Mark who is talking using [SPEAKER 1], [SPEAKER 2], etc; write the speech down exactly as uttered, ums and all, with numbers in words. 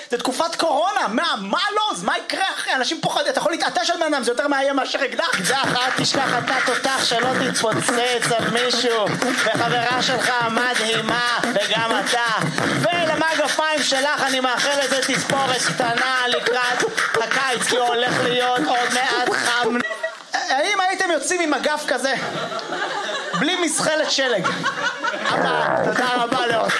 [SPEAKER 1] זה תקופת קורונה, מה, מה לא? מה יקרה אחרי? אנשים פוחדים, אתה יכול להתעטש על בן אדם, זה יותר מאיים מאשר אקדח.
[SPEAKER 2] זה אחת תשכח אתה תותח שלא תתפוצץ על מישהו, וחברה שלך מדהימה, וגם אתה. ולמגפיים שלך אני מאחל לזה תספורת קטנה לקראת הקיץ, כי הוא הולך להיות עוד מעט חם.
[SPEAKER 1] האם הייתם יוצאים עם אגף כזה? בלי מסחלת שלג. אבא, תודה רבה לאור.